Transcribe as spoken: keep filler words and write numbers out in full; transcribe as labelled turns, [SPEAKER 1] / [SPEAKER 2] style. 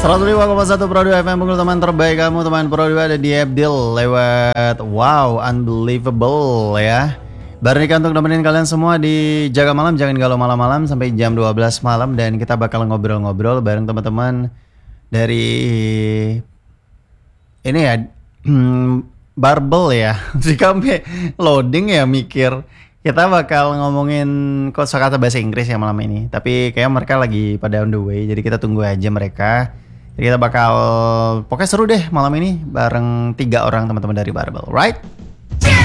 [SPEAKER 1] seratus lima koma satu Pro dua F M, Bengkulu, teman terbaik kamu. Teman Pro dua ada di Abdil lewat Wow Unbelievable ya. Baru nikah untuk nemenin kalian semua di Jaga Malam, jangan galau malam-malam sampai jam dua belas malam. Dan kita bakal ngobrol-ngobrol bareng teman-teman dari ini ya, hmm, Barbel ya. Si Kampe loading ya mikir. Kita bakal ngomongin kosakata bahasa Inggris ya malam ini. Tapi kayak mereka lagi pada on the way, jadi kita tunggu aja mereka. Jadi kita bakal pokoknya seru deh malam ini bareng tiga orang teman-teman dari Barbel, right?